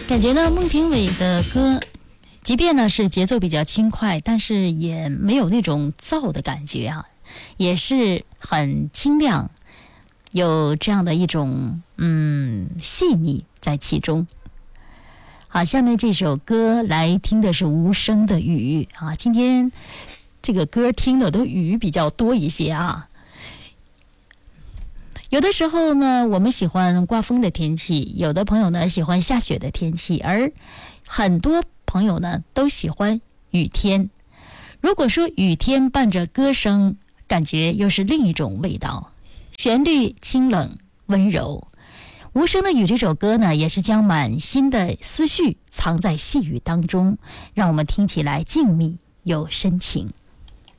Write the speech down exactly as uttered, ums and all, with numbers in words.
感觉呢，孟庭苇的歌，即便呢是节奏比较轻快，但是也没有那种燥的感觉啊，也是很清亮，有这样的一种嗯细腻在其中。好，下面这首歌来听的是无声的雨啊，今天这个歌听的都雨比较多一些啊。有的时候呢，我们喜欢刮风的天气，有的朋友呢喜欢下雪的天气，而很多朋友呢都喜欢雨天。如果说雨天伴着歌声，感觉又是另一种味道，旋律清冷温柔。无声的雨这首歌呢，也是将满心的思绪藏在细雨当中，让我们听起来静谧又深情。